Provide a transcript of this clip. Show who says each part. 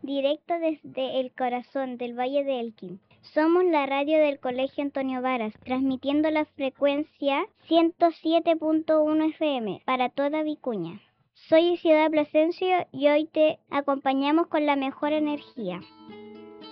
Speaker 1: directo desde el corazón del Valle de Elqui. Somos la radio del Colegio Antonio Varas, transmitiendo la frecuencia 107.1 FM para toda Vicuña. Soy Isidora Plasencia y hoy te acompañamos con la mejor energía.